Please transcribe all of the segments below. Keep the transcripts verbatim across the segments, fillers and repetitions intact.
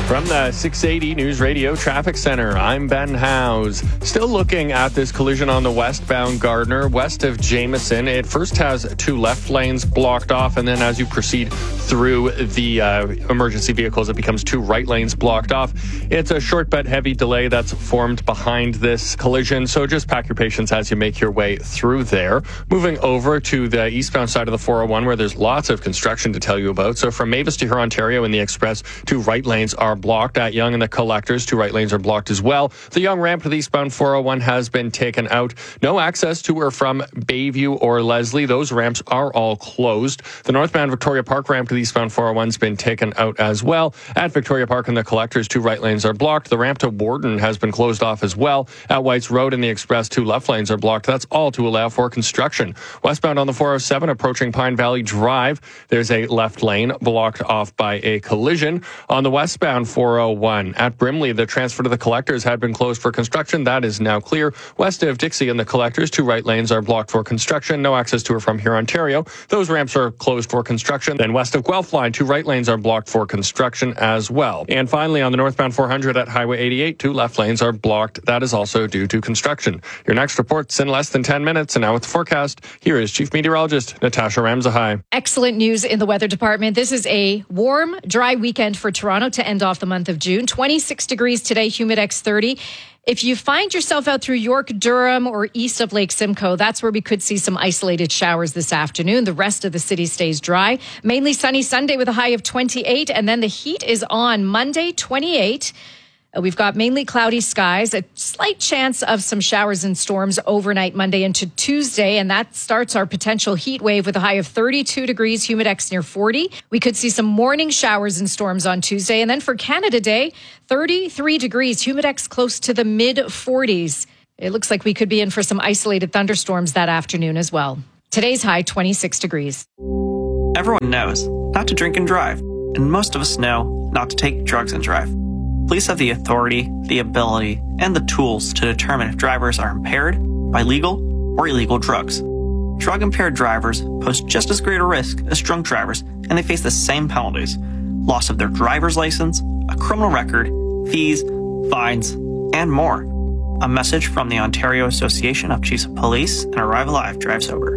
From the six eighty News Radio Traffic Center, I'm Ben Howes. Still looking at this collision on the westbound Gardner, west of Jameson. It first has two left lanes blocked off, and then as you proceed through the uh, emergency vehicles, it becomes two right lanes blocked off. It's a short but heavy delay that's formed behind this collision, so just pack your patience as you make your way through there. Moving over to the eastbound side of the four oh one, where there's lots of construction to tell you about. So from Mavis to Huron, Ontario in the express, two right lanes are blocked. At Yonge and the Collectors, two right lanes are blocked as well. The Yonge ramp to the eastbound four oh one has been taken out. No access to or from Bayview or Leslie. Those ramps are all closed. The northbound Victoria Park ramp to the eastbound four oh one has been taken out as well. At Victoria Park and the Collectors, two right lanes are blocked. The ramp to Warden has been closed off as well. At Whites Road in the express, two left lanes are blocked. That's all to allow for construction. Westbound on the four oh seven, approaching Pine Valley Drive, there's a left lane blocked off by a collision. On the westbound four oh one at Brimley, the transfer to the Collectors had been closed for construction. That is now clear. West of Dixie and the Collectors, two right lanes are blocked for construction. No access to or from here, Ontario. Those ramps are closed for construction. Then west of Guelph Line, two right lanes are blocked for construction as well. And finally, on the northbound four hundred at Highway eighty-eight, two left lanes are blocked. That is also due to construction. Your next report's in less than ten minutes. And now with the forecast, here is Chief Meteorologist Natasha Ramzahai. Excellent news in the weather department. This is a warm, dry weekend for Toronto to end off the month of June. twenty-six degrees today, Humidex thirty. If you find yourself out through York, Durham, or east of Lake Simcoe, that's where we could see some isolated showers this afternoon. The rest of the city stays dry. Mainly sunny Sunday with a high of twenty-eight, and then the heat is on Monday, twenty-eight. We've got mainly cloudy skies, a slight chance of some showers and storms overnight Monday into Tuesday, and that starts our potential heat wave with a high of thirty-two degrees, Humidex near forty. We could see some morning showers and storms on Tuesday, and then for Canada Day, thirty-three degrees, Humidex close to the mid forties. It looks like we could be in for some isolated thunderstorms that afternoon as well. Today's high, twenty-six degrees. Everyone knows not to drink and drive, and most of us know not to take drugs and drive. Police have the authority, the ability, and the tools to determine if drivers are impaired by legal or illegal drugs. Drug-impaired drivers pose just as great a risk as drunk drivers, and they face the same penalties: loss of their driver's license, a criminal record, fees, fines, and more. A message from the Ontario Association of Chiefs of Police and Arrive Alive Drive Sober.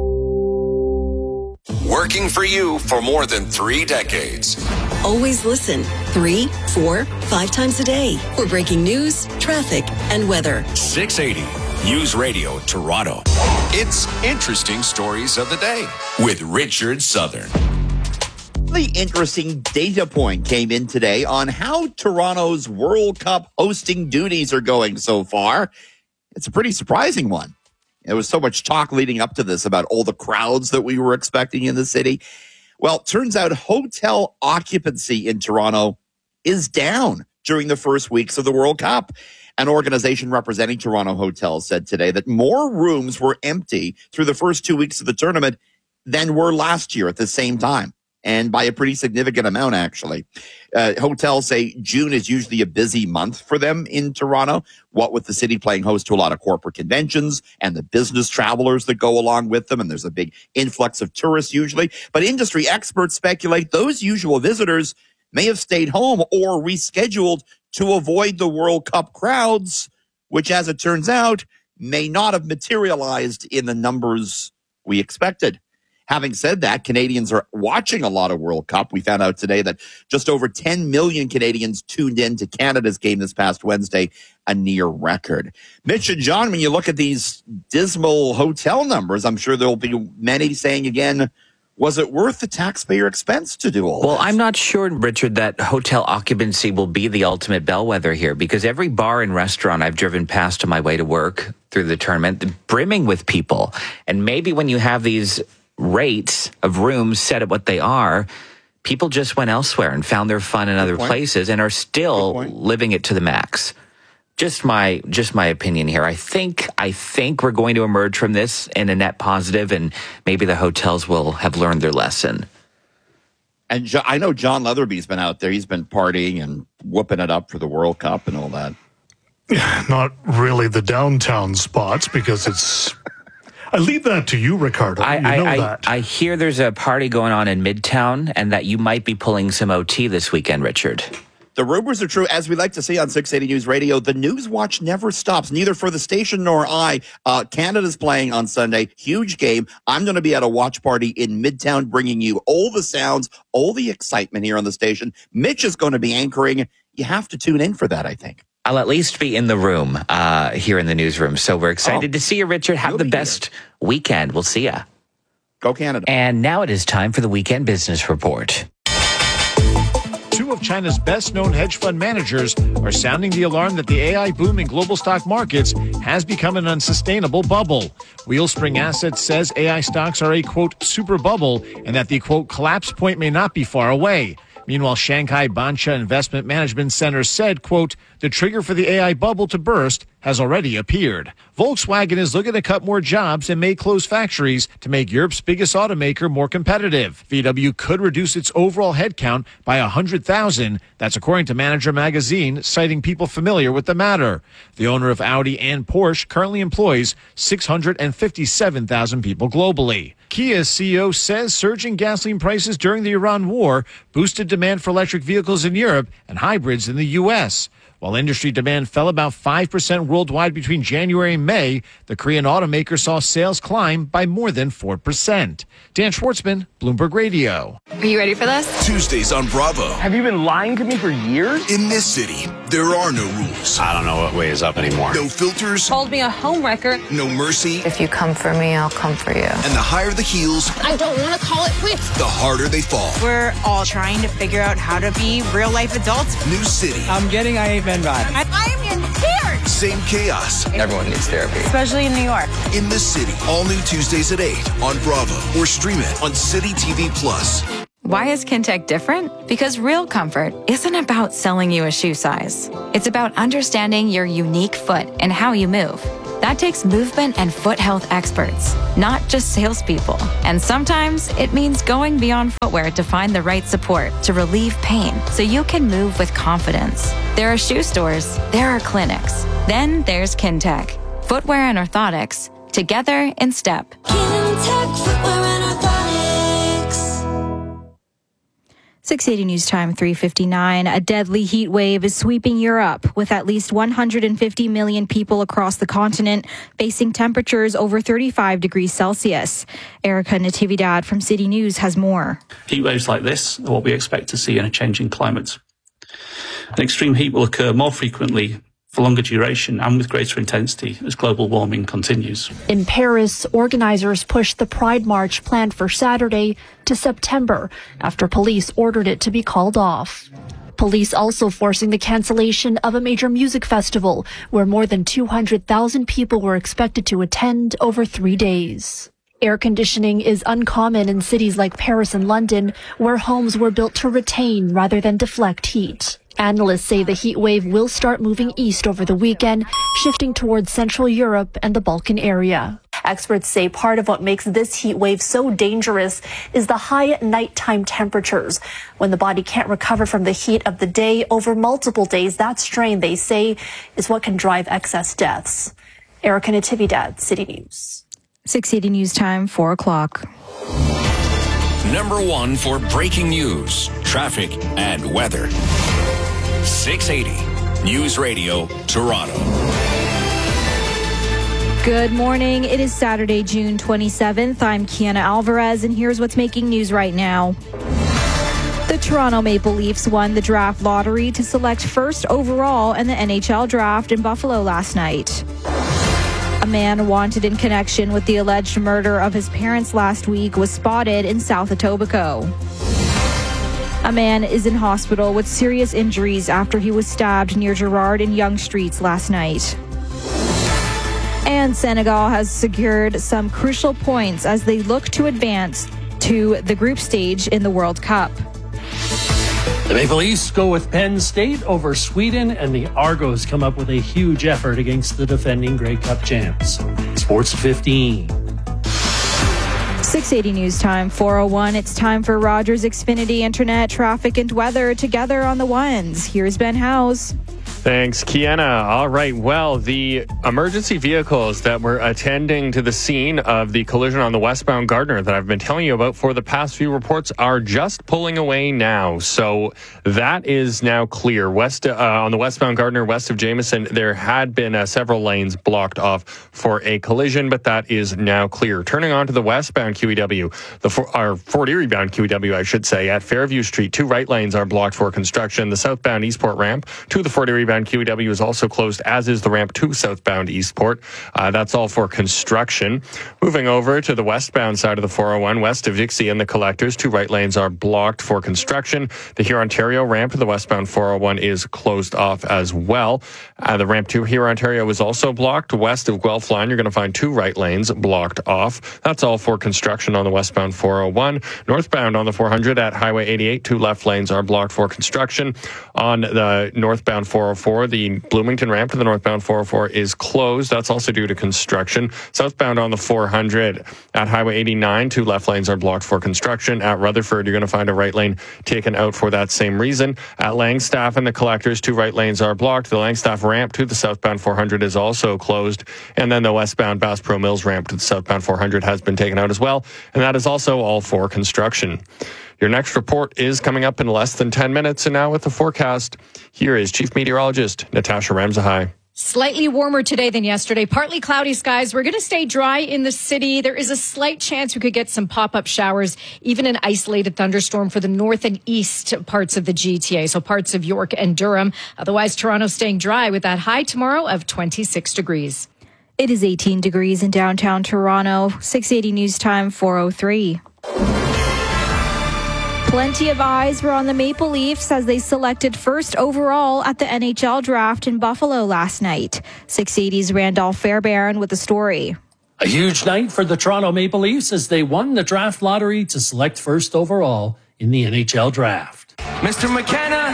Working for you for more than three decades. Always listen three, four, five times a day for breaking news, traffic, and weather. six eighty News Radio Toronto. It's Interesting Stories of the Day with Richard Southern. The interesting data point came in today on how Toronto's World Cup hosting duties are going so far. It's a pretty surprising one. There was so much talk leading up to this about all the crowds that we were expecting in the city. Well, it turns out hotel occupancy in Toronto is down during the first weeks of the World Cup. An organization representing Toronto hotels said today that more rooms were empty through the first two weeks of the tournament than were last year at the same time, and by a pretty significant amount, actually. Uh, hotels say June is usually a busy month for them in Toronto, what with the city playing host to a lot of corporate conventions and the business travelers that go along with them, and there's a big influx of tourists usually. But industry experts speculate those usual visitors may have stayed home or rescheduled to avoid the World Cup crowds, which, as it turns out, may not have materialized in the numbers we expected. Having said that, Canadians are watching a lot of World Cup. We found out today that just over ten million Canadians tuned in to Canada's game this past Wednesday, a near record. Mitch and John, when you look at these dismal hotel numbers, I'm sure there'll be many saying again, was it worth the taxpayer expense to do all well, this? Well, I'm not sure, Richard, that hotel occupancy will be the ultimate bellwether here, because every bar and restaurant I've driven past on my way to work through the tournament, brimming with people. And maybe when you have these rates of rooms set at what they are, people just went elsewhere and found their fun in Good other point. places and are still living it to the max. Just my just my opinion here. I think I think we're going to emerge from this in a net positive, and maybe the hotels will have learned their lesson. And jo- I know John Leatherby's been out there. He's been partying and whooping it up for the World Cup and all that. Yeah, not really the downtown spots, because it's... I leave that to you, Ricardo. I, you know I, that. I, I hear there's a party going on in Midtown and that you might be pulling some O T this weekend, Richard. The rumors are true. As we like to see on six eighty News Radio, the news watch never stops, neither for the station nor I. Uh, Canada's playing on Sunday. Huge game. I'm going to be at a watch party in Midtown, bringing you all the sounds, all the excitement here on the station. Mitch is going to be anchoring. You have to tune in for that, I think. I'll at least be in the room uh, here in the newsroom. So we're excited Oh, to see you, Richard. Have you'll the be best weekend. We'll see ya. Go Canada. And now it is time for the Weekend Business Report. Two of China's best-known hedge fund managers are sounding the alarm that the A I boom in global stock markets has become an unsustainable bubble. Wheelspring Assets says A I stocks are a, quote, super bubble, and that the, quote, collapse point may not be far away. Meanwhile, Shanghai Bancha Investment Management Center said, quote, the trigger for the A I bubble to burst has already appeared. Volkswagen is looking to cut more jobs and may close factories to make Europe's biggest automaker more competitive. V W could reduce its overall headcount by one hundred thousand. That's according to Manager Magazine, citing people familiar with the matter. The owner of Audi and Porsche currently employs six hundred fifty-seven thousand people globally. Kia's C E O says surging gasoline prices during the Iran war boosted demand for electric vehicles in Europe and hybrids in the U S. While industry demand fell about five percent worldwide between January and May, the Korean automaker saw sales climb by more than four percent. Dan Schwartzman, Bloomberg Radio. Are you ready for this? Tuesdays on Bravo. Have you been lying to me for years? In this city, there are no rules. I don't know what way is up anymore. No filters. Called me a homewrecker. No mercy. If you come for me, I'll come for you. And the higher the heels, I don't want to call it quits. the harder they fall. We're all trying to figure out how to be real-life adults. New city. I'm getting I Ain't Been vibe. I, I'm in tears. Same chaos. Everyone needs therapy. Especially in New York. In the city. All new Tuesdays at eight on Bravo or stream it on City T V Plus. Why is Kintec different? Because real comfort isn't about selling you a shoe size. It's about understanding your unique foot and how you move. That takes movement and foot health experts, not just salespeople. And sometimes it means going beyond footwear to find the right support to relieve pain so you can move with confidence. There are shoe stores, there are clinics. Then there's Kintec. Footwear and orthotics, together in step. Kintec Footwear and Orthotics. six eighty News Time, three fifty-nine. A deadly heat wave is sweeping Europe, with at least one hundred fifty million people across the continent facing temperatures over thirty-five degrees Celsius. Erica Natividad from City News has more. Heat waves like this are what we expect to see in a changing climate. And extreme heat will occur more frequently, for longer duration and with greater intensity as global warming continues. In Paris, organizers pushed the Pride March planned for Saturday to September after police ordered it to be called off. Police also forcing the cancellation of a major music festival where more than two hundred thousand people were expected to attend over three days. Air conditioning is uncommon in cities like Paris and London, where homes were built to retain rather than deflect heat. Analysts say the heat wave will start moving east over the weekend, shifting towards Central Europe and the Balkan area. Experts say part of what makes this heat wave so dangerous is the high nighttime temperatures. When the body can't recover from the heat of the day over multiple days, that strain, they say, is what can drive excess deaths. Erica Natividad, City News. six eighty News Time, four o'clock. Number one for breaking news, traffic, and weather. six eighty News Radio, Toronto. Good morning. It is Saturday, June twenty-seventh. I'm Kiana Alvarez, and here's what's making news right now. The Toronto Maple Leafs won the draft lottery to select first overall in the N H L draft in Buffalo last night. A man wanted in connection with the alleged murder of his parents last week was spotted in South Etobicoke. A man is in hospital with serious injuries after he was stabbed near Gerrard and Yonge Streets last night. And Senegal has secured some crucial points as they look to advance to the group stage in the World Cup. The Maple Leafs go with Penn State over Sweden, and the Argos come up with a huge effort against the defending Grey Cup champs. Sports fifteen. six eighty News Time, four oh one. It's time for Rogers Xfinity Internet, traffic, and weather together on the ones. Here's Ben Howes. Thanks, Kiana. All right. Well, the emergency vehicles that were attending to the scene of the collision on the westbound Gardner that I've been telling you about for the past few reports are just pulling away now. So that is now clear. West uh, on the westbound Gardner, west of Jameson, there had been uh, several lanes blocked off for a collision, but that is now clear. Turning on to the westbound Q E W, the for, or Fort Erie bound Q E W, I should say, at Fairview Street, two right lanes are blocked for construction. The southbound Eastport ramp to the Fort Erie Q E W is also closed, as is the ramp to southbound Eastport. Uh, that's all for construction. Moving over to the westbound side of the four oh one, west of Dixie and the Collectors, two right lanes are blocked for construction. The Hurontario ramp to the westbound four oh one is closed off as well. Uh, the ramp to Hurontario is also blocked. West of Guelph Line, you're going to find two right lanes blocked off. That's all for construction on the westbound four oh one. Northbound on the four hundred at Highway eighty-eight, two left lanes are blocked for construction. On the northbound four oh four, the Bloomington ramp to the northbound four oh four is closed. That's also due to construction. Southbound on the four hundred at Highway eighty-nine, two left lanes are blocked for construction. At Rutherford, you're going to find a right lane taken out for that same reason. At Langstaff and the Collectors, two right lanes are blocked. The Langstaff ramp to the southbound four hundred is also closed. And then the westbound Bass Pro Mills ramp to the southbound four hundred has been taken out as well. And that is also all for construction. Your next report is coming up in less than ten minutes. And now with the forecast, here is Chief Meteorologist Natasha Ramzahai. Slightly warmer today than yesterday. Partly cloudy skies. We're going to stay dry in the city. There is a slight chance we could get some pop-up showers, even an isolated thunderstorm for the north and east parts of the G T A, so parts of York and Durham. Otherwise, Toronto staying dry with that high tomorrow of twenty-six degrees. It is eighteen degrees in downtown Toronto. six eighty News Time, four oh three. Plenty of eyes were on the Maple Leafs as they selected first overall at the N H L draft in Buffalo last night. six eighty's Randolph Fairbairn with the story. A huge night for the Toronto Maple Leafs as they won the draft lottery to select first overall in the N H L draft. Mister McKenna,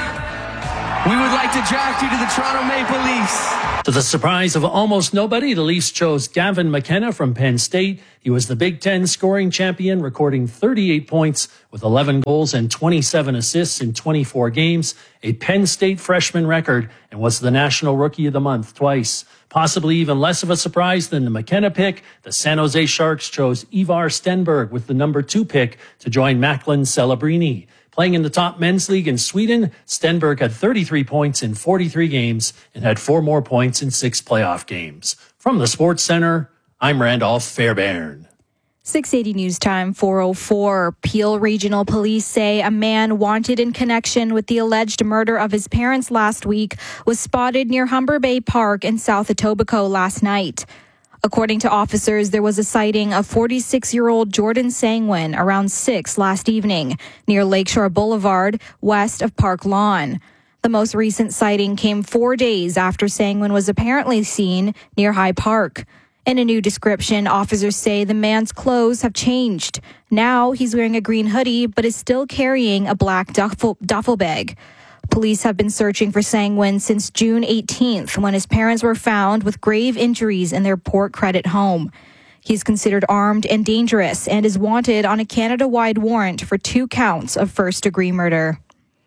we would like to draft you to the Toronto Maple Leafs. To the surprise of almost nobody, the Leafs chose Gavin McKenna from Penn State. He was the Big Ten scoring champion, recording thirty-eight points with eleven goals and twenty-seven assists in twenty-four games, a Penn State freshman record, and was the National Rookie of the Month twice. Possibly even less of a surprise than the McKenna pick, the San Jose Sharks chose Ivar Stenberg with the number two pick to join Macklin Celebrini. Playing in the top men's league in Sweden, Stenberg had thirty-three points in forty-three games and had four more points in six playoff games. From the Sports Center, I'm Randolph Fairbairn. six eighty News Time, four oh four. Peel Regional Police say a man wanted in connection with the alleged murder of his parents last week was spotted near Humber Bay Park in South Etobicoke last night. According to officers, there was a sighting of forty-six-year-old Jordan Sangwin around six last evening near Lakeshore Boulevard, west of Park Lawn. The most recent sighting came four days after Sangwin was apparently seen near High Park. In a new description, officers say the man's clothes have changed. Now he's wearing a green hoodie, but is still carrying a black duffel, duffel bag. Police have been searching for Sangwin since June eighteenth, when his parents were found with grave injuries in their Port Credit home. He's considered armed and dangerous and is wanted on a Canada-wide warrant for two counts of first-degree murder.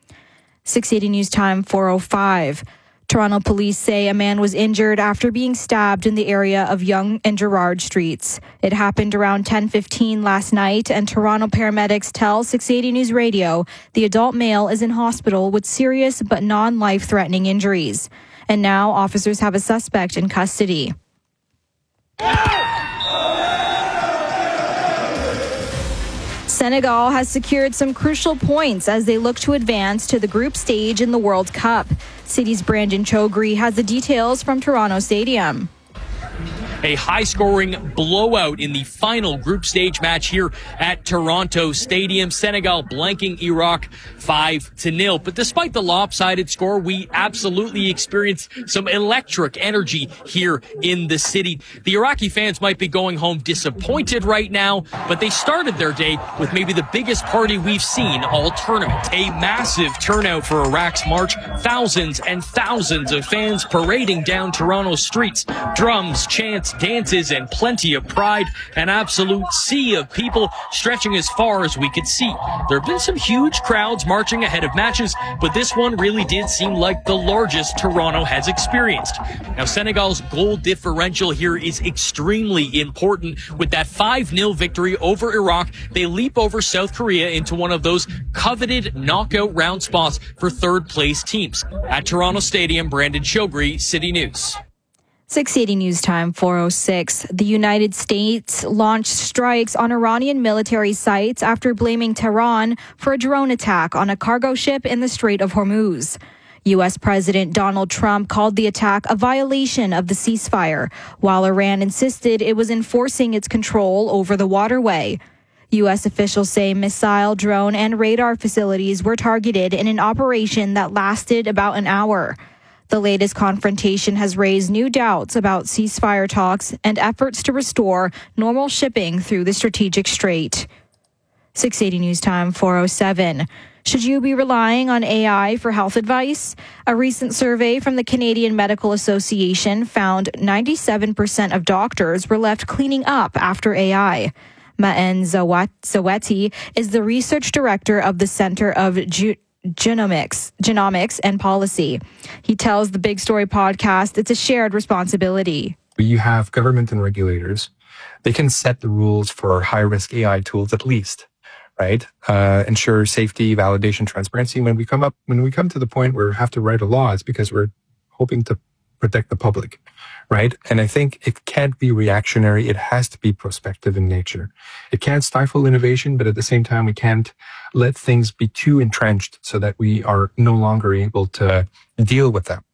six eighty News Time, four oh five. Toronto police say a man was injured after being stabbed in the area of Yonge and Gerrard Streets. It happened around ten fifteen last night, and Toronto paramedics tell six eighty News Radio the adult male is in hospital with serious but non-life-threatening injuries. And now officers have a suspect in custody. Senegal has secured some crucial points as they look to advance to the group stage in the World Cup. City's Brandon Chogri has the details from Toronto Stadium. A high-scoring blowout in the final group stage match here at Toronto Stadium. Senegal blanking Iraq five to nil. But despite the lopsided score, we absolutely experienced some electric energy here in the city. The Iraqi fans might be going home disappointed right now, but they started their day with maybe the biggest party we've seen all tournament. A massive turnout for Iraq's march. Thousands and thousands of fans parading down Toronto streets. Drums, chants, singers, dances, and plenty of pride. An absolute sea of people stretching as far as we could see. There have been some huge crowds marching ahead of matches, but this one really did seem like the largest Toronto has experienced. Now, Senegal's goal differential here is extremely important. With that five nil victory over Iraq, they leap over South Korea into one of those coveted knockout round spots for third place teams. At Toronto Stadium, Brandon Shogri, City News. six eighty News Time, four oh six. The United States launched strikes on Iranian military sites after blaming Tehran for a drone attack on a cargo ship in the Strait of Hormuz. U S President Donald Trump called the attack a violation of the ceasefire, while Iran insisted it was enforcing its control over the waterway. U S officials say missile, drone, and radar facilities were targeted in an operation that lasted about an hour. The latest confrontation has raised new doubts about ceasefire talks and efforts to restore normal shipping through the strategic strait. six eighty News Time, four oh seven. Should you be relying on A I for health advice? A recent survey from the Canadian Medical Association found ninety-seven percent of doctors were left cleaning up after A I. Ma'en Zawati is the research director of the Center of Ju- Genomics, Genomics and Policy. He tells the Big Story podcast it's a shared responsibility. You have government and regulators. They can set the rules for high-risk A I tools at least. Right? Uh, ensure safety, validation, transparency. When we come up, when we come to the point where we have to write a law, it's because we're hoping to protect the public, right? And I think it can't be reactionary. It has to be prospective in nature. It can't stifle innovation, but at the same time, we can't let things be too entrenched so that we are no longer able to deal with them.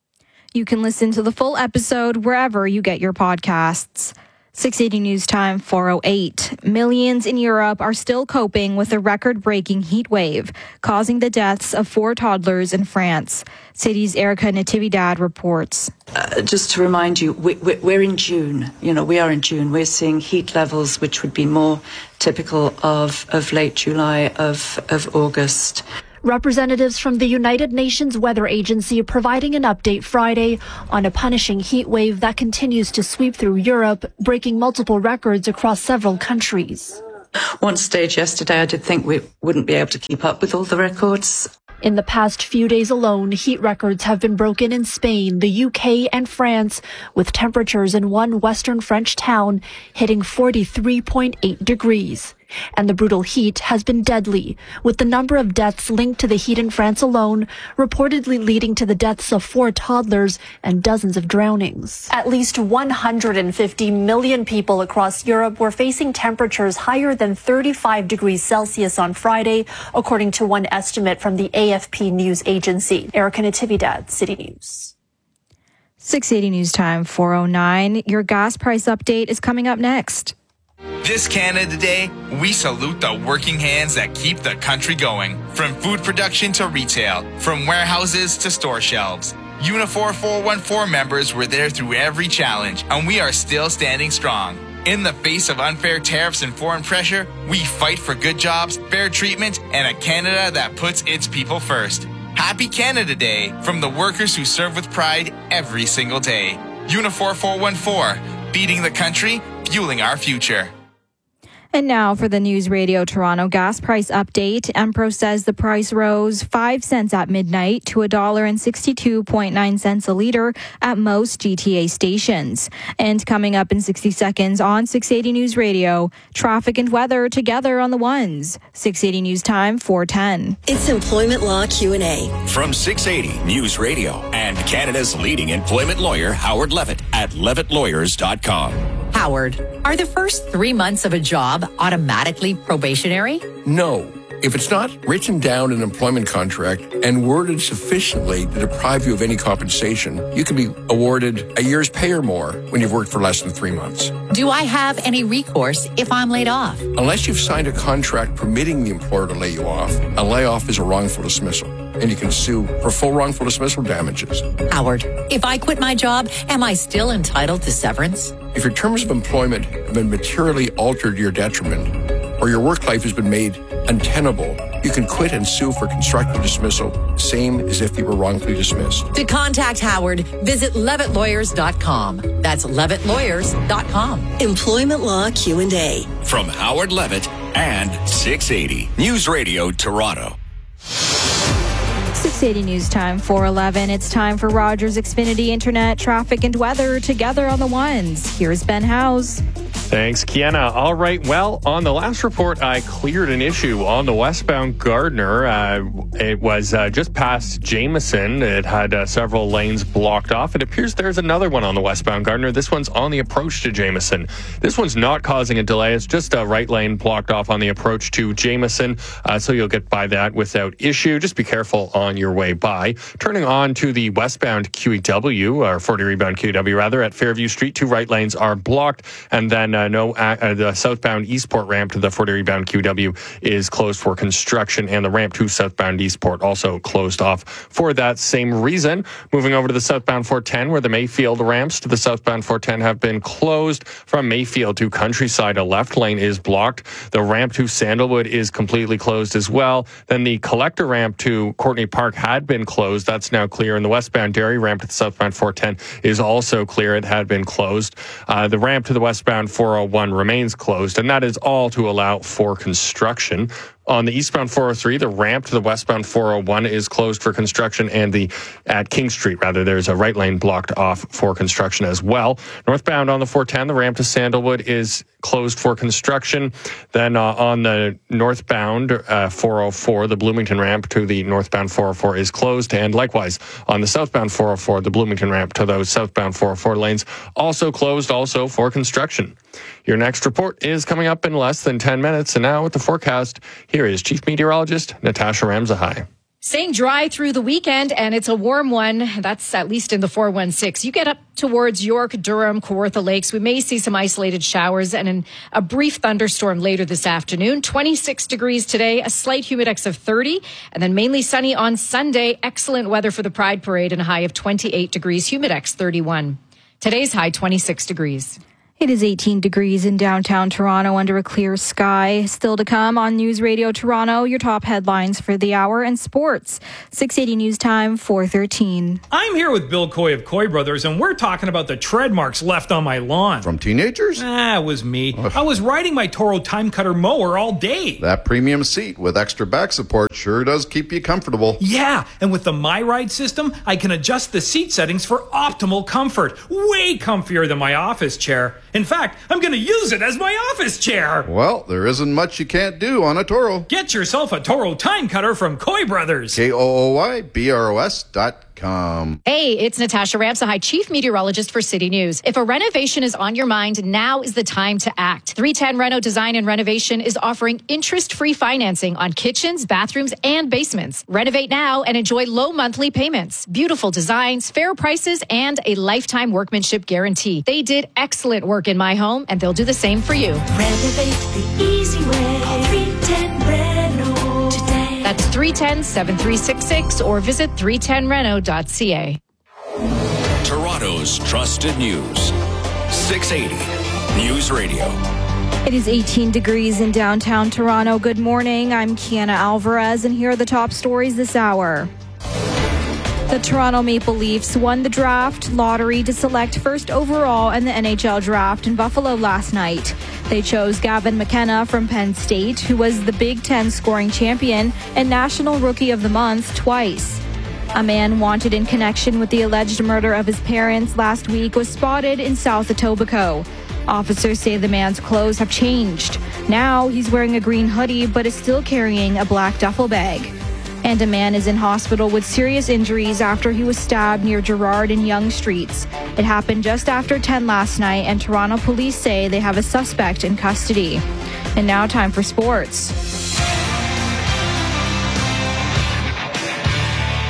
You can listen to the full episode wherever you get your podcasts. six eighty News Time, four oh eight. Millions in Europe are still coping with a record-breaking heat wave, causing the deaths of four toddlers in France. City's Erica Natividad reports. Uh, just to remind you, we, we, we're in June. You know, we are in June. We're seeing heat levels which would be more typical of, of late July, of, of August. Representatives from the United Nations Weather Agency providing an update Friday on a punishing heat wave that continues to sweep through Europe, breaking multiple records across several countries. One stage yesterday, I did think we wouldn't be able to keep up with all the records. In the past few days alone, heat records have been broken in Spain, the U K, and France, with temperatures in one western French town hitting forty-three point eight degrees. And the brutal heat has been deadly, with the number of deaths linked to the heat in France alone reportedly leading to the deaths of four toddlers and dozens of drownings. At least one hundred fifty million people across Europe were facing temperatures higher than thirty-five degrees Celsius on Friday, according to one estimate from the A F P news agency. Erica Natividad, City News. six eighty News Time, four oh nine. Your gas price update is coming up next. This Canada Day, we salute the working hands that keep the country going. From food production to retail, from warehouses to store shelves. Unifor four one four members were there through every challenge, and we are still standing strong. In the face of unfair tariffs and foreign pressure, we fight for good jobs, fair treatment, and a Canada that puts its people first. Happy Canada Day from the workers who serve with pride every single day. Unifor four one four, feeding the country, fueling our future. And now for the News Radio Toronto gas price update. Empro says the price rose five cents at midnight to one dollar and sixty-two point nine cents a litre at most G T A stations. And coming up in sixty seconds on six eighty News Radio, traffic and weather together on the ones. six eighty News Time, four ten. It's Employment Law Q and A. From six eighty News Radio and Canada's leading employment lawyer, Howard Levitt at levitt lawyers dot com. Howard, are the first three months of a job automatically probationary? No. If it's not written down in an employment contract and worded sufficiently to deprive you of any compensation, you can be awarded a year's pay or more when you've worked for less than three months. Do I have any recourse if I'm laid off? Unless you've signed a contract permitting the employer to lay you off, a layoff is a wrongful dismissal, and you can sue for full wrongful dismissal damages. Howard, if I quit my job, am I still entitled to severance? If your terms of employment have been materially altered to your detriment, or your work life has been made untenable, you can quit and sue for constructive dismissal, same as if you were wrongfully dismissed. To contact Howard, visit levitt lawyers dot com. That's levitt lawyers dot com. Employment Law Q and A. From Howard Levitt and six eighty News Radio Toronto. six eighty News Time, four eleven. It's time for Rogers Xfinity Internet, traffic, and weather together on the ones. Here's Ben Howes. Thanks, Kiana. All right. Well, on the last report, I cleared an issue on the westbound Gardner. Uh, it was uh, just past Jameson. It had uh, several lanes blocked off. It appears there's another one on the westbound Gardner. This one's on the approach to Jameson. This one's not causing a delay. It's just a right lane blocked off on the approach to Jameson. Uh, so you'll get by that without issue. Just be careful on your way by. Turning on to the westbound Q E W, or forty rebound Q E W rather, at Fairview Street, two right lanes are blocked. And then uh, no, uh, the southbound Eastport ramp to the forty rebound Q W is closed for construction, and the ramp to southbound Eastport also closed off for that same reason. Moving over to the southbound four ten, where the Mayfield ramps to the southbound four ten have been closed. From Mayfield to Countryside, a left lane is blocked. The ramp to Sandalwood is completely closed as well. Then the collector ramp to Courtney Park had been closed. That's now clear. And the westbound Derry ramp to the southbound four ten is also clear. It had been closed. Uh, the ramp to the westbound four oh one remains closed, and that is all to allow for construction. On the eastbound four oh three, the ramp to the westbound four oh one is closed for construction, and the at King Street, rather, there's a right lane blocked off for construction as well. Northbound on the four ten, the ramp to Sandalwood is closed for construction. Then uh, on the northbound uh, four oh four, the Bloomington ramp to the northbound four oh four is closed, and likewise on the southbound four oh four, the Bloomington ramp to those southbound four oh four lanes also closed, also for construction. Your next report is coming up in less than ten minutes, and now with the forecast, here is Chief Meteorologist Natasha Ramzahai. Staying dry through the weekend, and it's a warm one. That's at least in the four one six. You get up towards York, Durham, Kawartha Lakes. We may see some isolated showers and an, a brief thunderstorm later this afternoon. twenty-six degrees today, a slight humidex of thirty, and then mainly sunny on Sunday. Excellent weather for the Pride Parade and a high of twenty-eight degrees, humidex thirty-one. Today's high, twenty-six degrees. It is eighteen degrees in downtown Toronto under a clear sky. Still to come on News Radio Toronto, your top headlines for the hour and sports. six eighty News Time, four thirteen. I'm here with Bill Coy of Coy Brothers, and we're talking about the tread marks left on my lawn. From teenagers? Ah, it was me. Ugh. I was riding my Toro Time Cutter mower all day. That premium seat with extra back support sure does keep you comfortable. Yeah, and with the MyRide system, I can adjust the seat settings for optimal comfort. Way comfier than my office chair. In fact, I'm going to use it as my office chair. Well, there isn't much you can't do on a Toro. Get yourself a Toro Time Cutter from Coy Brothers. K O O Y B R O S dot com. Hey, it's Natasha Ramzahai, Chief Meteorologist for City News. If a renovation is on your mind, now is the time to act. three ten Reno Design and Renovation is offering interest-free financing on kitchens, bathrooms, and basements. Renovate now and enjoy low monthly payments, beautiful designs, fair prices, and a lifetime workmanship guarantee. They did excellent work in my home, and they'll do the same for you. Renovate the easy way. Call three ten Reno today. That's three one zero, seven three six six or visit three ten reno dot c a. Toronto's trusted news. six eighty News Radio. It is eighteen degrees in downtown Toronto. Good morning. I'm Kiana Alvarez, and here are the top stories this hour. The Toronto Maple Leafs won the draft lottery to select first overall in the N H L draft in Buffalo last night. They chose Gavin McKenna from Penn State, who was the Big Ten scoring champion and National Rookie of the Month twice. A man wanted in connection with the alleged murder of his parents last week was spotted in South Etobicoke. Officers say the man's clothes have changed. Now he's wearing a green hoodie but is still carrying a black duffel bag. And a man is in hospital with serious injuries after he was stabbed near Gerrard and Yonge Streets. It happened just after ten last night, and Toronto police say they have a suspect in custody. And now time for sports.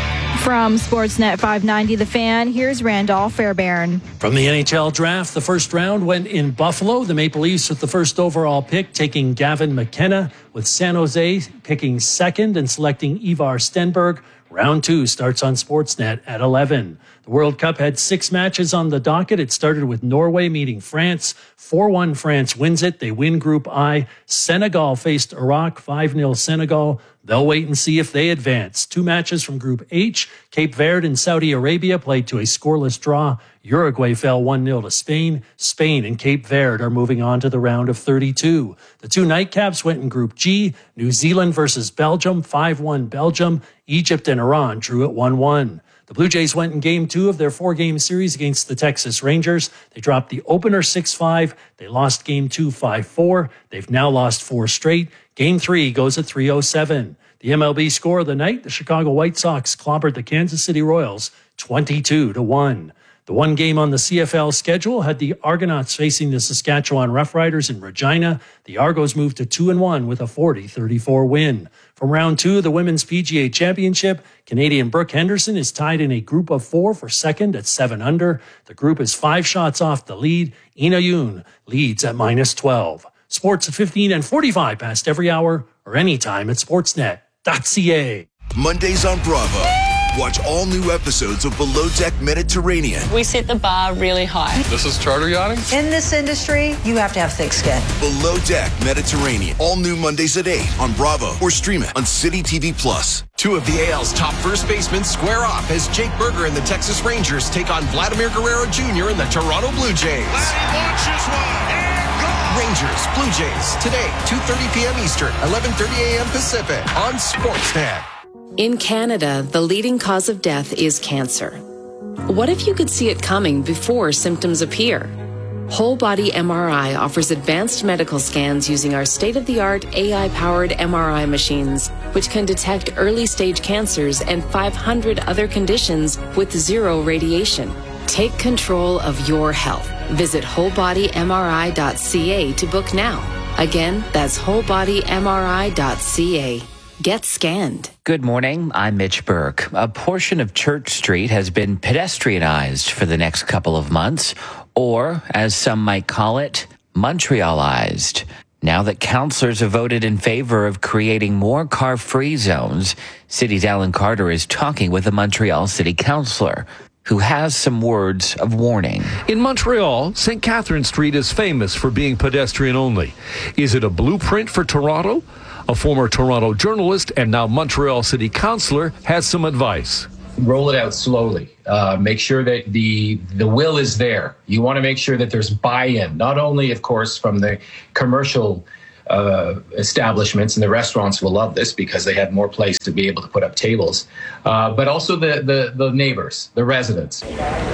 From Sportsnet five ninety The Fan, here's Randolph Fairbairn. From the N H L draft, the first round went in Buffalo. The Maple Leafs with the first overall pick, taking Gavin McKenna, with San Jose picking second and selecting Ivar Stenberg. Round two starts on Sportsnet at eleven. The World Cup had six matches on the docket. It started with Norway meeting France. four one France wins it. They win Group I. Senegal faced Iraq, five nil Senegal. They'll wait and see if they advance. Two matches from Group H. Cape Verde and Saudi Arabia played to a scoreless draw. Uruguay fell one nil to Spain. Spain and Cape Verde are moving on to the round of thirty-two. The two nightcaps went in Group G. New Zealand versus Belgium, five one Belgium. Egypt and Iran drew at one one. The Blue Jays went in game two of their four-game series against the Texas Rangers. They dropped the opener six five. They lost game two five four. They've now lost four straight. Game three goes at three oh seven. The M L B score of the night, the Chicago White Sox clobbered the Kansas City Royals twenty-two to one. The one game on the C F L schedule had the Argonauts facing the Saskatchewan Roughriders in Regina. The Argos moved to two and one with a forty thirty-four win. From round two of the Women's P G A Championship, Canadian Brooke Henderson is tied in a group of four for second at seven under. The group is five shots off the lead. Ina Yoon leads at minus twelve. Sports at fifteen and forty-five past every hour or anytime at sportsnet dot c a. Mondays on Bravo. Watch all new episodes of Below Deck Mediterranean. We set the bar really high. This is charter yachting? In this industry, you have to have thick skin. Below Deck Mediterranean. All new Mondays at eight on Bravo or stream it on City T V Plus. Two of the A L's top first basemen square off as Jake Berger and the Texas Rangers take on Vladimir Guerrero Junior and the Toronto Blue Jays. Vladdy launches one and gone. Rangers, Blue Jays, today, two thirty p.m. Eastern, eleven thirty a.m. Pacific on Sportsnet. In Canada, the leading cause of death is cancer. What if you could see it coming before symptoms appear? Whole Body M R I offers advanced medical scans using our state-of-the-art A I-powered M R I machines, which can detect early-stage cancers and five hundred other conditions with zero radiation. Take control of your health. Visit whole body m r i dot c a to book now. Again, that's whole body m r i dot c a. Get scanned. Good morning. I'm Mitch Burke. A portion of Church Street has been pedestrianized for the next couple of months, or, as some might call it, Montrealized. Now that councillors have voted in favor of creating more car-free zones, City's Alan Carter is talking with a Montreal City councillor who has some words of warning. In Montreal, Saint Catherine Street is famous for being pedestrian only. Is it a blueprint for Toronto? A former Toronto journalist and now Montreal City Councillor has some advice. Roll it out slowly. Uh, make sure that the the will is there. You want to make sure that there's buy-in, not only, of course, from the commercial uh, establishments, and the restaurants will love this because they have more place to be able to put up tables, uh, but also the, the, the neighbors, the residents.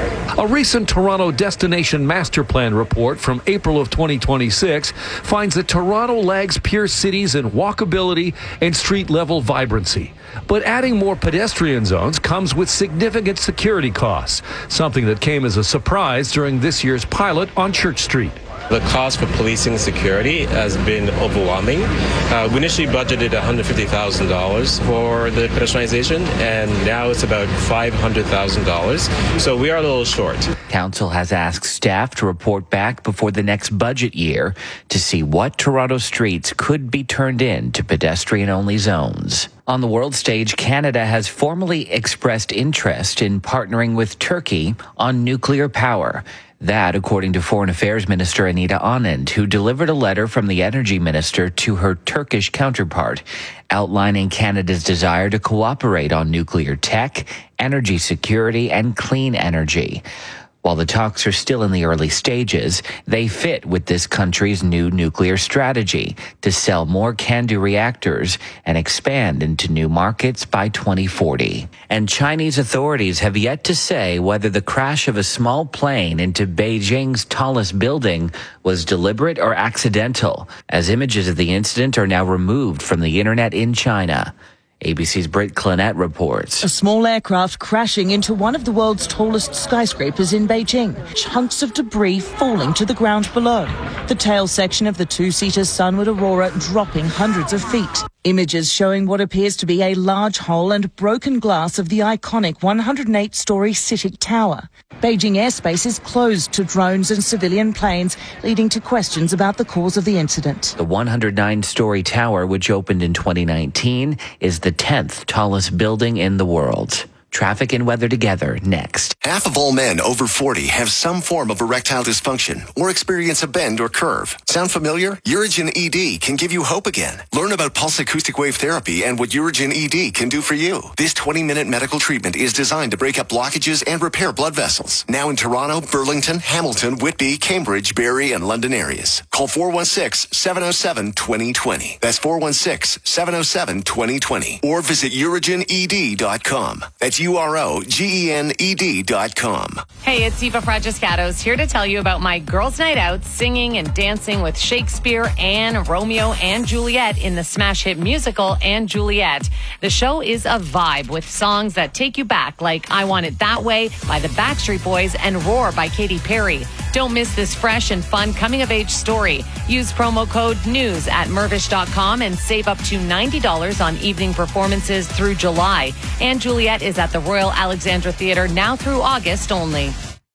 A recent Toronto Destination Master Plan report from April of twenty twenty-six finds that Toronto lags peer cities in walkability and street-level vibrancy. But adding more pedestrian zones comes with significant security costs, something that came as a surprise during this year's pilot on Church Street. The cost for policing security has been overwhelming. Uh, we initially budgeted one hundred fifty thousand dollars for the pedestrianization, and now it's about five hundred thousand dollars. So we are a little short. Council has asked staff to report back before the next budget year to see what Toronto streets could be turned into pedestrian-only zones. On the world stage, Canada has formally expressed interest in partnering with Turkey on nuclear power. That, according to Foreign Affairs Minister Anita Anand, who delivered a letter from the Energy Minister to her Turkish counterpart, outlining Canada's desire to cooperate on nuclear tech, energy security, and clean energy. While the talks are still in the early stages, they fit with this country's new nuclear strategy to sell more CANDU reactors and expand into new markets by twenty forty. And Chinese authorities have yet to say whether the crash of a small plane into Beijing's tallest building was deliberate or accidental, as images of the incident are now removed from the internet in China. A B C's Britt Clinette reports. A small aircraft crashing into one of the world's tallest skyscrapers in Beijing. Chunks of debris falling to the ground below. The tail section of the two-seater Sunward Aurora dropping hundreds of feet. Images showing what appears to be a large hole and broken glass of the iconic one hundred eight story CITIC Tower. Beijing airspace is closed to drones and civilian planes, leading to questions about the cause of the incident. The one hundred nine story tower, which opened in twenty nineteen, is the tenth tallest building in the world. Traffic and weather together next. Half of all men over forty have some form of erectile dysfunction or experience a bend or curve. Sound familiar? Urigen E D can give you hope again. Learn about pulse acoustic wave therapy and what Urigen E D can do for you. This twenty minute medical treatment is designed to break up blockages and repair blood vessels. Now in Toronto, Burlington, Hamilton, Whitby, Cambridge, Barrie, and London areas. Call four one six, seven oh seven, two oh two oh. That's four one six, seven oh seven, two oh two oh. Or visit urigen e d dot com. That's U R O G E N E D dot com. Hey, it's Eva Fragiscatos here to tell you about my girls' night out singing and dancing with Shakespeare and Romeo and Juliet in the smash hit musical and Juliet. The show is a vibe with songs that take you back, like I Want It That Way by the Backstreet Boys and Roar by Katy Perry. Don't miss this fresh and fun coming-of-age story. Use promo code NEWS at Mirvish dot com and save up to ninety dollars on evening performances through July. And Juliet is at the Royal Alexandra Theatre now through August only.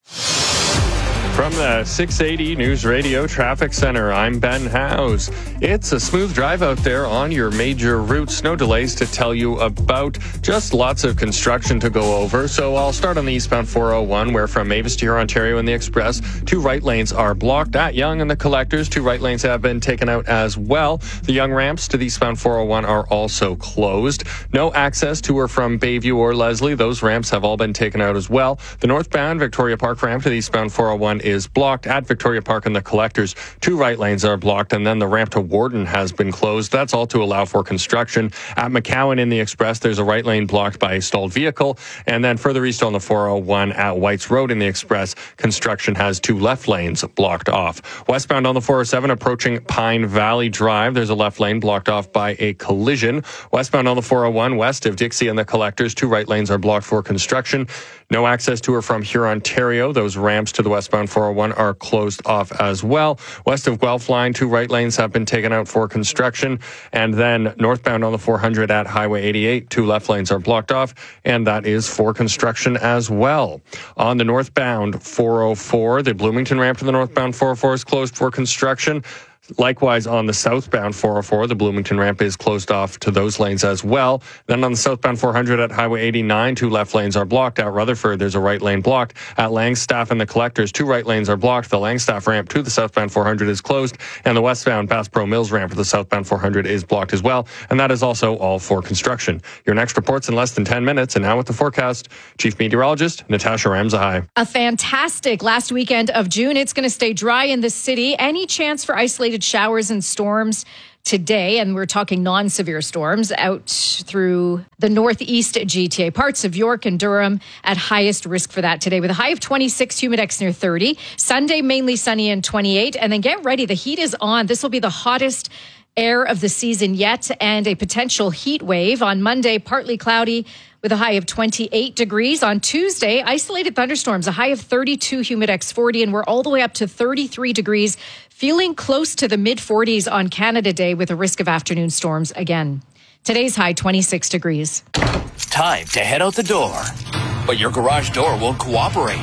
From the six eighty News Radio Traffic Center, I'm Ben Howes. It's a smooth drive out there on your major routes. No delays to tell you about. Just lots of construction to go over. So I'll start on the eastbound four oh one, where from Mavis to here, Ontario in the Express, two right lanes are blocked. At Yonge and the Collectors, two right lanes have been taken out as well. The Yonge ramps to the eastbound four oh one are also closed. No access to or from Bayview or Leslie. Those ramps have all been taken out as well. The northbound Victoria Park ramp to the eastbound four oh one is blocked. At Victoria Park and the Collectors, two right lanes are blocked, and then the ramp to Warden has been closed. That's all to allow for construction. At McCowan in the Express, there's a right lane blocked by a stalled vehicle, and then further east on the four oh one at Whites Road in the Express, construction has two left lanes blocked off. Westbound on the four oh seven approaching Pine Valley Drive, there's a left lane blocked off by a collision. Westbound on the four oh one west of Dixie and the Collectors, two right lanes are blocked for construction. No access to or from here, Ontario. Those ramps to the westbound four oh one are closed off as well. West of Guelph Line, two right lanes have been taken out for construction. And then northbound on the four hundred at Highway eighty-eight, two left lanes are blocked off, and that is for construction as well. On the northbound four oh four, the Bloomington ramp to the northbound four oh four is closed for construction. Likewise, on the southbound four oh four, the Bloomington ramp is closed off to those lanes as well. Then on the southbound four hundred at Highway eighty-nine, two left lanes are blocked. At Rutherford, there's a right lane blocked. At Langstaff and the Collectors, two right lanes are blocked. The Langstaff ramp to the southbound four hundred is closed, and the westbound Bass Pro Mills ramp to the southbound four hundred is blocked as well. And that is also all for construction. Your next report's in less than ten minutes, and now with the forecast, Chief Meteorologist Natasha Ramzahai. A fantastic last weekend of June. It's going to stay dry in the city. Any chance for isolated showers and storms today, and we're talking non-severe storms out through the northeast G T A, parts of York and Durham at highest risk for that today, with a high of twenty-six, humidex near thirty. Sunday, mainly sunny and twenty-eight. And then get ready, the heat is on. This will be the hottest air of the season yet, and a potential heat wave. On Monday, partly cloudy with a high of twenty-eight degrees. On Tuesday, isolated thunderstorms, a high of thirty-two, humidex forty, and we're all the way up to thirty-three degrees, feeling close to the mid forties on Canada Day with a risk of afternoon storms again. Today's high, twenty-six degrees. Time to head out the door, but your garage door won't cooperate.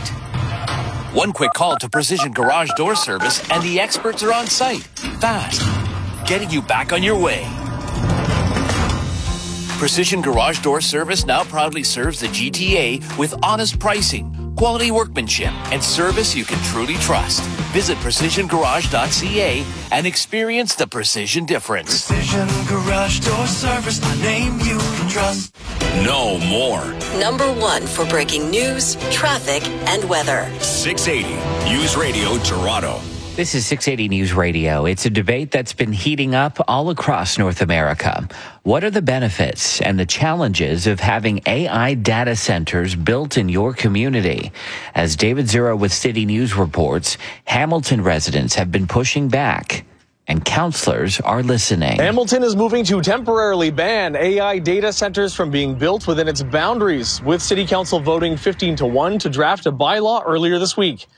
One quick call to Precision Garage Door Service and the experts are on site, fast, getting you back on your way. Precision Garage Door Service now proudly serves the G T A with honest pricing, quality workmanship, and service you can truly trust. Visit precision garage dot c a and experience the precision difference. Precision Garage Door Service, a name you can trust. No more. Number one for breaking news, traffic, and weather. six eighty News Radio Toronto. This is six eighty News Radio. It's a debate that's been heating up all across North America. What are the benefits and the challenges of having A I data centers built in your community? As David Zura with City News reports, Hamilton residents have been pushing back, and counselors are listening. Hamilton is moving to temporarily ban A I data centers from being built within its boundaries, with City Council voting fifteen to one to draft a bylaw earlier this week.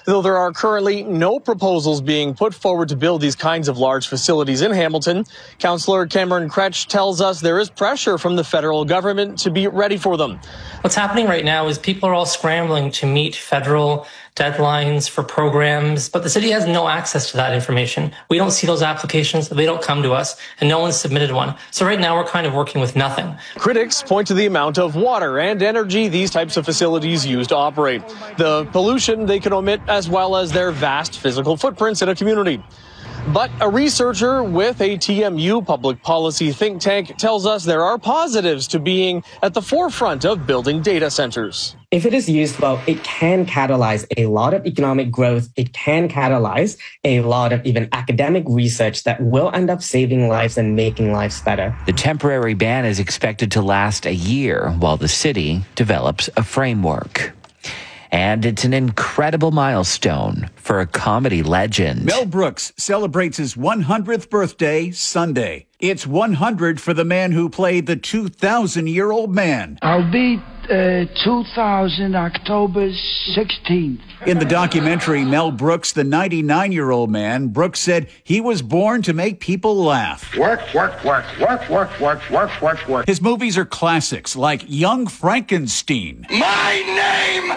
Though there are currently no proposals being put forward to build these kinds of large facilities in Hamilton, Councillor Cameron Kretsch tells us there is pressure from the federal government to be ready for them. What's happening right now is people are all scrambling to meet federal deadlines for programs, but the city has no access to that information. We don't see those applications, they don't come to us, and no one's submitted one. So right now we're kind of working with nothing. Critics point to the amount of water and energy these types of facilities use to operate, the pollution they can emit, as well as their vast physical footprints in a community. But a researcher with a T M U public policy think tank tells us there are positives to being at the forefront of building data centers. If it is used well, it can catalyze a lot of economic growth. It can catalyze a lot of even academic research that will end up saving lives and making lives better. The temporary ban is expected to last a year while the city develops a framework. And it's an incredible milestone for a comedy legend. Mel Brooks celebrates his one hundredth birthday Sunday. It's one hundred for the man who played the two thousand year old man. I'll be uh, two thousand, October sixteenth. In the documentary Mel Brooks, the ninety-nine year old man, Brooks said he was born to make people laugh. Work, work, work, work, work, work, work, work, work. His movies are classics like Young Frankenstein. My name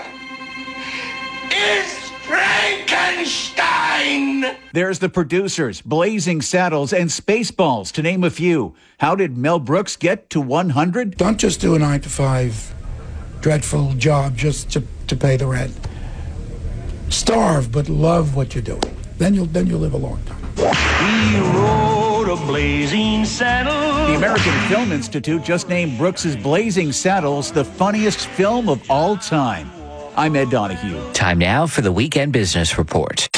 is Frankenstein! There's The Producers, Blazing Saddles, and Spaceballs, to name a few. How did Mel Brooks get to one hundred? Don't just do a nine to five dreadful job just to, to pay the rent. Starve, but love what you're doing. Then you'll, then you'll live a long time. He rode a blazing saddle. The American Film Institute just named Brooks's Blazing Saddles the funniest film of all time. I'm Ed Donahue. Time now for the Weekend Business Report.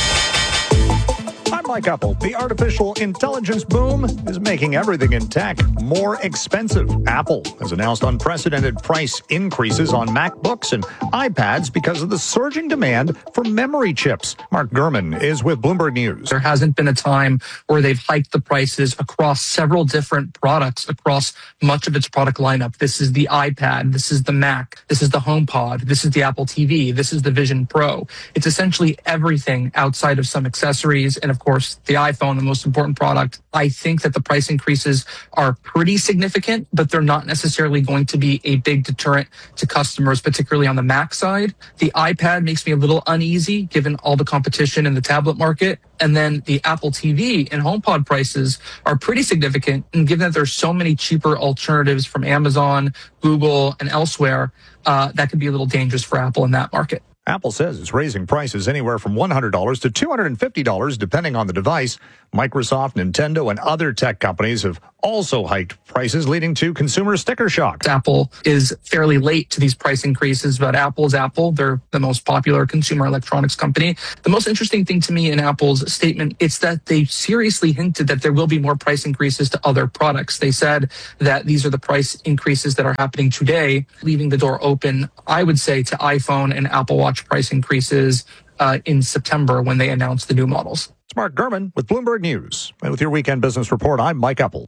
I'm Mike Apple. The artificial intelligence boom is making everything in tech more expensive. Apple has announced unprecedented price increases on MacBooks and iPads because of the surging demand for memory chips. Mark Gurman is with Bloomberg News. There hasn't been a time where they've hiked the prices across several different products, across much of its product lineup. This is the iPad. This is the Mac. This is the HomePod. This is the Apple T V. This is the Vision Pro. It's essentially everything outside of some accessories and, of course, the iPhone, the most important product. I think that the price increases are pretty significant, but they're not necessarily going to be a big deterrent to customers, particularly on the Mac side. The iPad makes me a little uneasy given all the competition in the tablet market. And then the Apple T V and HomePod prices are pretty significant. And given that there's so many cheaper alternatives from Amazon, Google, and elsewhere, uh, that could be a little dangerous for Apple in that market. Apple says it's raising prices anywhere from one hundred dollars to two hundred fifty dollars depending on the device. Microsoft, Nintendo, and other tech companies have also hiked prices, leading to consumer sticker shock. Apple is fairly late to these price increases, but Apple's Apple. They're the most popular consumer electronics company. The most interesting thing to me in Apple's statement is that they seriously hinted that there will be more price increases to other products. They said that these are the price increases that are happening today, leaving the door open, I would say, to iPhone and Apple Watch price increases uh, in September when they announce the new models. It's Mark Gurman with Bloomberg News. And with your Weekend Business Report, I'm Mike Apple.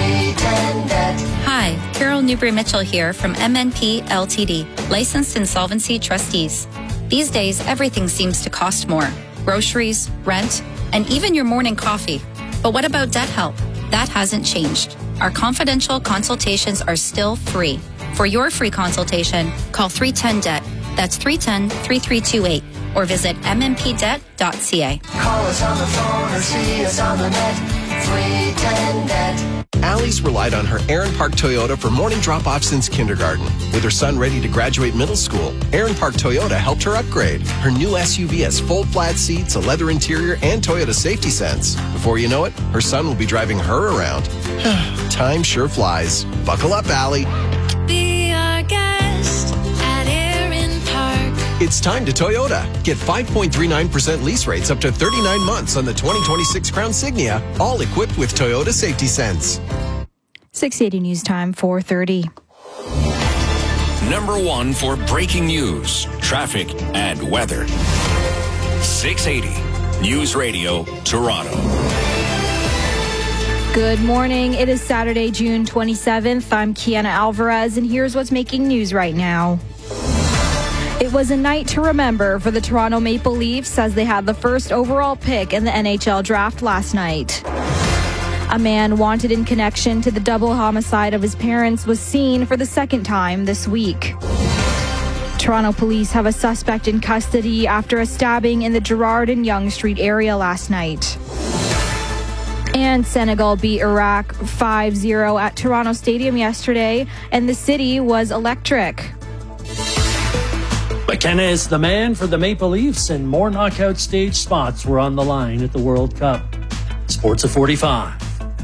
Hi, Carol Newbury-Mitchell here from M N P L T D, Licensed Insolvency Trustees. These days, everything seems to cost more. Groceries, rent, and even your morning coffee. But what about debt help? That hasn't changed. Our confidential consultations are still free. For your free consultation, call three one zero D E B T. That's three one zero, three three two eight. Or visit m m p debt dot c a. Call us on the phone or see us on the net. three one zero D E B T. Allie's relied on her Aaron Park Toyota for morning drop-off since kindergarten. With her son ready to graduate middle school, Aaron Park Toyota helped her upgrade. Her new S U V has full flat seats, a leather interior, and Toyota Safety Sense. Before you know it, her son will be driving her around. Time sure flies. Buckle up, Allie. Be our guest at Aaron Park. It's time to Toyota. Get five point three nine percent lease rates up to thirty-nine months on the twenty twenty-six Crown Signia, all equipped with Toyota Safety Sense. six eighty News Time, four thirty. Number one for breaking news, traffic, and weather. six eighty News Radio, Toronto. Good morning. It is Saturday, June twenty-seventh. I'm Kiana Alvarez, and here's what's making news right now. It was a night to remember for the Toronto Maple Leafs as they had the first overall pick in the N H L draft last night. A man wanted in connection to the double homicide of his parents was seen for the second time this week. Toronto police have a suspect in custody after a stabbing in the Gerrard and Yonge Street area last night. And Senegal beat Iraq five zero at Toronto Stadium yesterday, and the city was electric. McKenna is the man for the Maple Leafs, and more knockout stage spots were on the line at the World Cup. Sports at forty-five.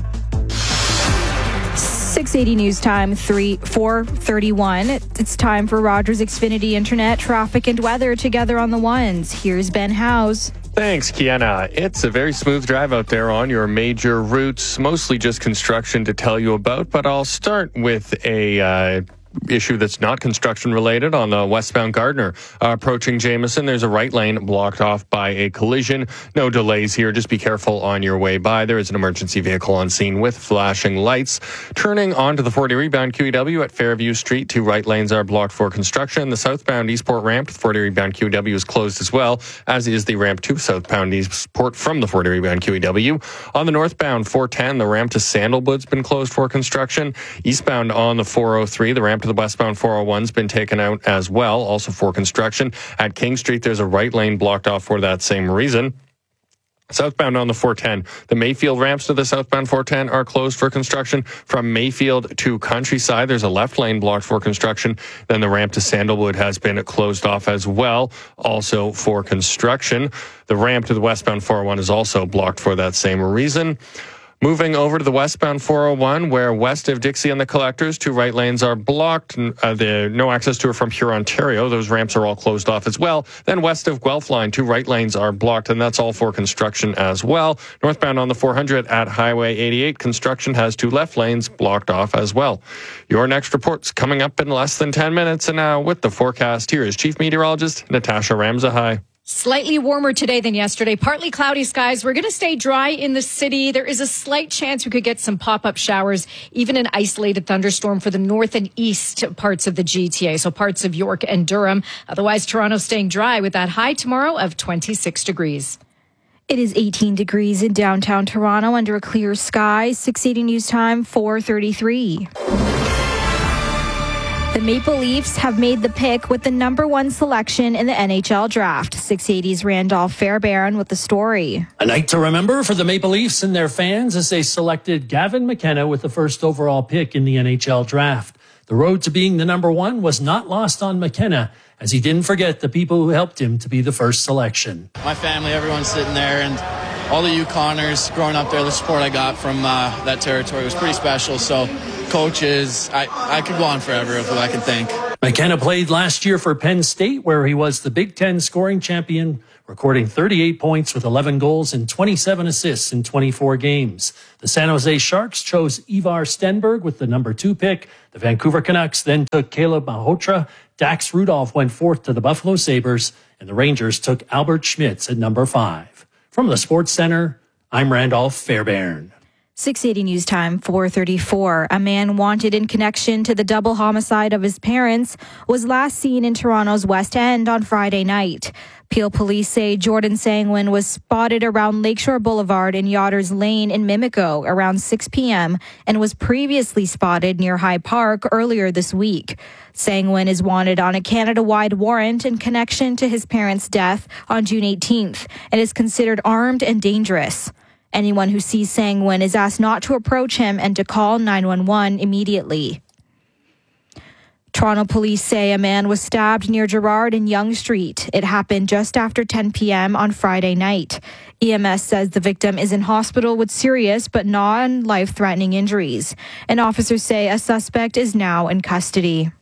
six eighty News Time, three four thirty-one. It's time for Rogers Xfinity Internet, traffic and weather together on the ones. Here's Ben Howes. Thanks, Kiana. It's a very smooth drive out there on your major routes, mostly just construction to tell you about, but I'll start with a uh, issue that's not construction related on the westbound Gardner. Uh, approaching Jameson, there's a right lane blocked off by a collision. No delays here. Just be careful on your way by. There is an emergency vehicle on scene with flashing lights. Turning onto the forty rebound Q E W at Fairview Street, two right lanes are blocked for construction. The southbound Eastport ramp to the forty rebound Q E W is closed as well, as is the ramp to southbound Eastport from the forty rebound Q E W. On the northbound four ten, the ramp to Sandalwood's been closed for construction. Eastbound on the four oh three, the ramp to the westbound four oh one's been taken out as well, also for construction. At King Street, there's a right lane blocked off for that same reason. Southbound on the four ten, the Mayfield ramps to the southbound four ten are closed for construction. From Mayfield to Countryside, there's a left lane blocked for construction. Then the ramp to Sandalwood has been closed off as well, also for construction. The ramp to the westbound four oh one is also blocked for that same reason. Moving over to the westbound four oh one, where west of Dixie and the Collectors, two right lanes are blocked. Uh, the no access to or from Pure Ontario. Those ramps are all closed off as well. Then west of Guelph Line, two right lanes are blocked, and that's all for construction as well. Northbound on the four hundred at Highway eighty-eight, construction has two left lanes blocked off as well. Your next report's coming up in less than ten minutes, and now with the forecast, here is Chief Meteorologist Natasha Ramzahai. Slightly warmer today than yesterday. Partly cloudy skies. We're going to stay dry in the city. There is a slight chance we could get some pop-up showers, even an isolated thunderstorm for the north and east parts of the G T A, so parts of York and Durham. Otherwise, Toronto staying dry with that high tomorrow of twenty-six degrees. It is eighteen degrees in downtown Toronto under a clear sky. six eighty News Time, four thirty-three. The Maple Leafs have made the pick with the number one selection in the N H L draft. six eighty's Randolph Fairbairn with the story. A night to remember for the Maple Leafs and their fans as they selected Gavin McKenna with the first overall pick in the N H L draft. The road to being the number one was not lost on McKenna, as he didn't forget the people who helped him to be the first selection. My family, everyone's sitting there, and all the Yukoners growing up there, the support I got from uh, that territory was pretty special. So coaches, I, I could go on forever of who I could thank. McKenna played last year for Penn State, where he was the Big Ten scoring champion, recording thirty-eight points with eleven goals and twenty-seven assists in twenty-four games. The San Jose Sharks chose Ivar Stenberg with the number two pick. The Vancouver Canucks then took Caleb Malhotra. Dax Rudolph went fourth to the Buffalo Sabres, and the Rangers took Albert Schmitz at number five. From the Sports Center, I'm Randolph Fairbairn. six eighty News Time, four thirty-four. A man wanted in connection to the double homicide of his parents was last seen in Toronto's West End on Friday night. Peel police say Jordan Sangwin was spotted around Lakeshore Boulevard in Yotters Lane in Mimico around six p.m. and was previously spotted near High Park earlier this week. Sangwin is wanted on a Canada-wide warrant in connection to his parents' death on June eighteenth and is considered armed and dangerous. Anyone who sees Sangwin is asked not to approach him and to call nine one one immediately. Toronto police say a man was stabbed near Gerrard and Yonge Street. It happened just after ten p.m. on Friday night. E M S says the victim is in hospital with serious but non-life-threatening injuries. And officers say a suspect is now in custody.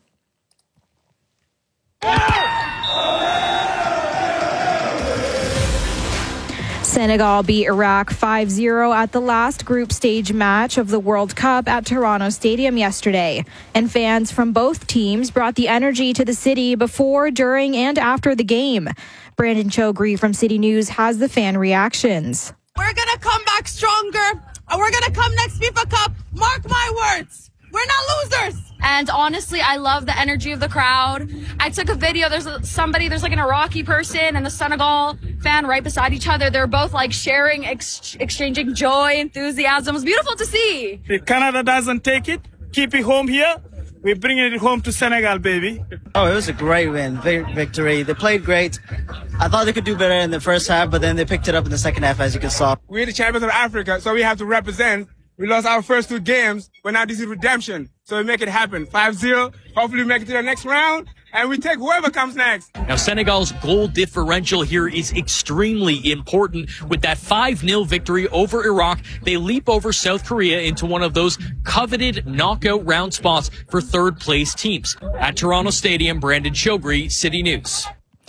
Senegal beat Iraq five zero at the last group stage match of the World Cup at Toronto Stadium yesterday. And fans from both teams brought the energy to the city before, during, and after the game. Brandon Chogri from City News has the fan reactions. We're going to come back stronger, and we're going to come next FIFA Cup. Mark my words. We're not losers. And honestly, I love the energy of the crowd. I took a video. There's a, somebody, there's like an Iraqi person and the Senegal fan right beside each other. They're both like sharing, ex- exchanging joy, enthusiasm. It was beautiful to see. If Canada doesn't take it, keep it home here. We're bringing it home to Senegal, baby. Oh, it was a great win, victory. They played great. I thought they could do better in the first half, but then they picked it up in the second half, as you can saw. We're the champions of Africa, so we have to represent. We lost our first two games, but now this is redemption. So we make it happen. five zero. Hopefully we make it to the next round, and we take whoever comes next. Now, Senegal's goal differential here is extremely important. With that five nil victory over Iraq, they leap over South Korea into one of those coveted knockout round spots for third-place teams. At Toronto Stadium, Brandon Shogri, City News.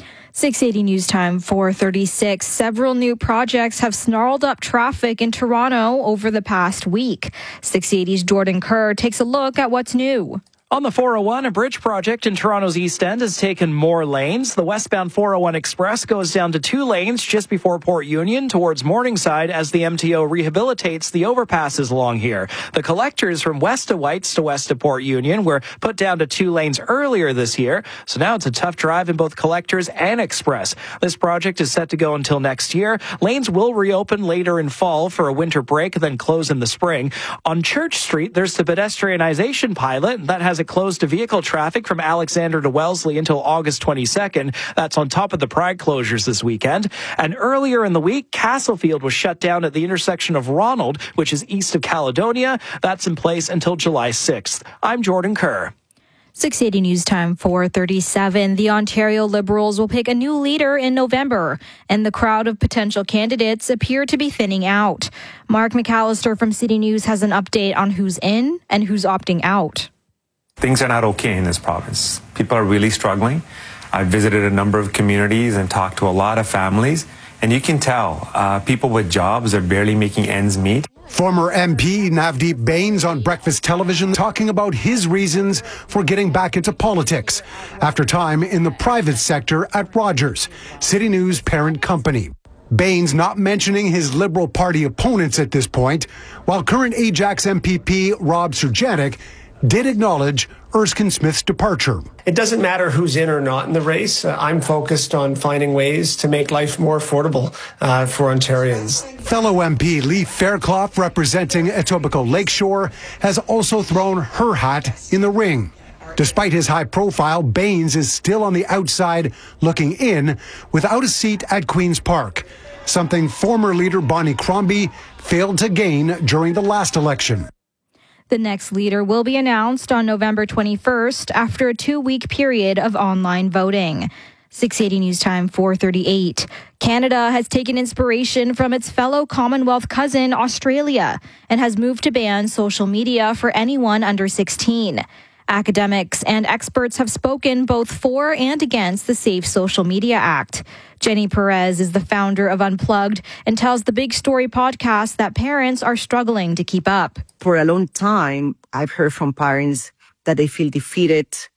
six eighty News Time, four thirty-six. Several new projects have snarled up traffic in Toronto over the past week. six eighty's Jordan Kerr takes a look at what's new. On the four oh one, a bridge project in Toronto's East End has taken more lanes. The westbound four oh one Express goes down to two lanes just before Port Union towards Morningside as the M T O rehabilitates the overpasses along here. The collectors from west to Whites to west of Port Union were put down to two lanes earlier this year, so now it's a tough drive in both collectors and Express. This project is set to go until next year. Lanes will reopen later in fall for a winter break, then close in the spring. On Church Street, there's the pedestrianization pilot that has it closed to vehicle traffic from Alexander to Wellesley until August twenty-second. That's on top of the Pride closures this weekend. And earlier in the week, Castlefield was shut down at the intersection of Ronald, which is east of Caledonia. That's in place until July sixth. I'm Jordan Kerr. six eighty News Time, four thirty-seven. The Ontario Liberals will pick a new leader in November, and the crowd of potential candidates appear to be thinning out. Mark McAllister from City News has an update on who's in and who's opting out. Things are not okay in this province. People are really struggling. I've visited a number of communities and talked to a lot of families, and you can tell uh, people with jobs are barely making ends meet. Former M P Navdeep Bains on Breakfast Television talking about his reasons for getting back into politics after time in the private sector at Rogers, City News parent company. Bains not mentioning his Liberal Party opponents at this point, while current Ajax M P P Rob Sergetic did acknowledge Erskine Smith's departure. It doesn't matter who's in or not in the race. Uh, I'm focused on finding ways to make life more affordable uh, for Ontarians. Fellow M P Lee Fairclough, representing Etobicoke Lakeshore, has also thrown her hat in the ring. Despite his high profile, Bains is still on the outside looking in without a seat at Queen's Park, something former leader Bonnie Crombie failed to gain during the last election. The next leader will be announced on November twenty-first after a two-week period of online voting. six eighty News Time, four thirty-eight. Canada has taken inspiration from its fellow Commonwealth cousin, Australia, and has moved to ban social media for anyone under sixteen. Academics and experts have spoken both for and against the Safe Social Media Act. Jenny Perez is the founder of Unplugged and tells the Big Story podcast that parents are struggling to keep up. For a long time, I've heard from parents that they feel defeated